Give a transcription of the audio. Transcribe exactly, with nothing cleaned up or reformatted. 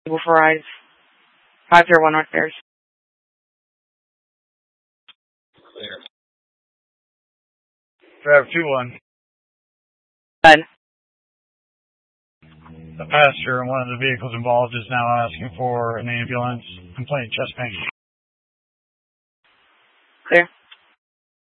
For Rise. five zero one North Bears. Clear. Driver two one. Done. The passenger in one of the vehicles involved is now asking for an ambulance. Complaint chest pain. Clear.